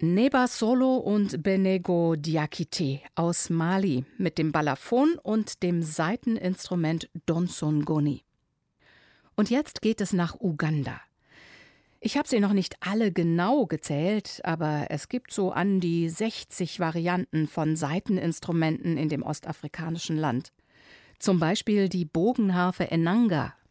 Neba Solo und Benego Diakité aus Mali mit dem Balafon und dem Saiteninstrument Donsongoni. Und jetzt geht es nach Uganda. Ich habe sie noch nicht alle genau gezählt, aber es gibt so an die 60 Varianten von Saiteninstrumenten in dem ostafrikanischen Land. Zum Beispiel die Bogenharfe Enanga,